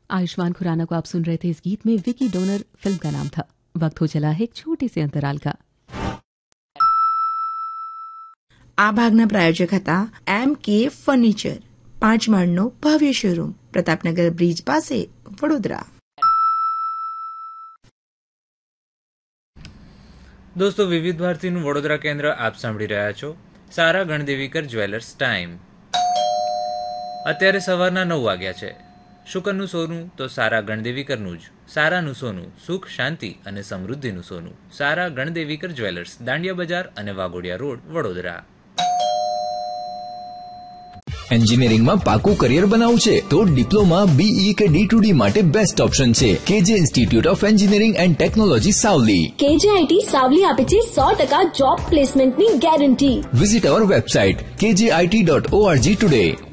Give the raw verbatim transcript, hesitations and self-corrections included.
आयुष्मान खुराना को आप सुन रहे थे। इस गीत में विकी डोनर फिल्म का नाम था। वक्त हो चला है एक छोटे से अंतराल का। આ ભાગના પ્રાયોજક હતા એમ કે ફર્નિચર, પાંચ માળનો ભવ્ય શોરૂમ, પ્રતાપનગર બ્રિજ પાસે, વડોદરા. દોસ્તો, વિવિધ ભારતીનું વડોદરા કેન્દ્ર આપ સાંભળી રહ્યા છો. સારા ગણદેવીકર જ્વેલર્સ ટાઈમ. અત્યારે સવારના નવ વાગ્યા છે. શુકરનું સોનું તો સારા ગણદેવીકરનું જ. સારાનું સોનું, સુખ, શાંતિ અને સમૃદ્ધિનું સોનું. સારા ગણદેવીકર જ્વેલર્સ, દાંડિયા બજાર અને વાઘોડિયા રોડ, વડોદરા. એન્જિનિયરિંગમાં પાકું કરિયર બનાવવું છે તો ડિપ્લોમા, બીઈ કે ડી ટુ ડી માટે બેસ્ટ ઓપ્શન છે કેજે institute of engineering and technology, Savli. કેજે આઈટી સાવલી આપે છે સો ટકા જોબ પ્લેસમેન્ટની ગેરંટી. વિઝિટ અવર વેબસાઇટ કેજે આઈટી ડોટ ઓઆરજી ટુડે.